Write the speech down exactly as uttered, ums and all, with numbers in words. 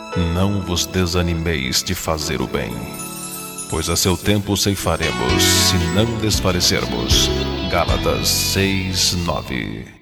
Não vos desanimeis de fazer o bem, pois a seu tempo ceifaremos, se não desfalecermos. Gálatas seis, nove.